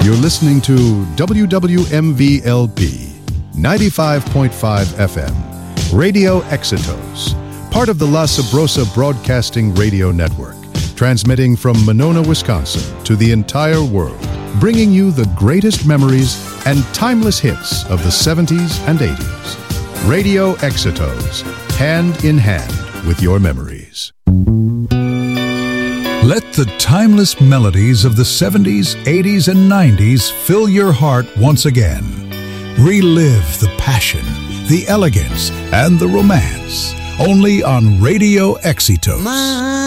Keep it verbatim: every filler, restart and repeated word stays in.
You're listening to W W M V L P ninety-five point five F M, Radio Exitos, part of the La Sabrosa Broadcasting Radio Network, transmitting from Monona, Wisconsin to the entire world, bringing you the greatest memories and timeless hits of the seventies and eighties. Radio Exitos, hand in hand with your memories. Let the timeless melodies of the seventies, eighties, and nineties fill your heart once again. Relive the passion, the elegance, and the romance, only on Radio Exitos.